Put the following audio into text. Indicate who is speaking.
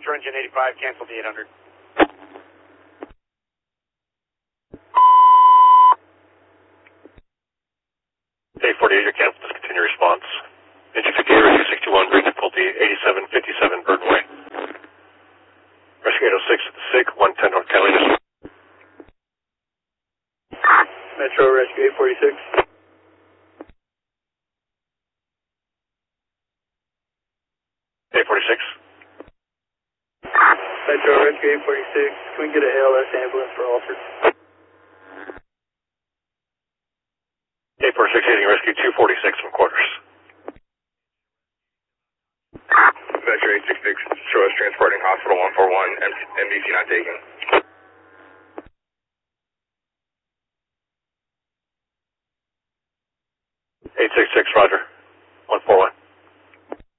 Speaker 1: Metro Engine 85, cancel the 800.
Speaker 2: 848, you're canceled. Discontinue response. Engine 58, rescue 61, green difficulty 8757 Burton Way. Rescue 806 at the SIG, 110 North Catalina.
Speaker 3: Metro Rescue 846.
Speaker 2: 846.
Speaker 3: Metro Rescue 846. Can we get an ALS ambulance for Alfred?
Speaker 2: 846, hitting rescue 246 from quarters.
Speaker 4: Metro 866, show us transporting hospital 141, MDC not taken.
Speaker 2: 866, roger.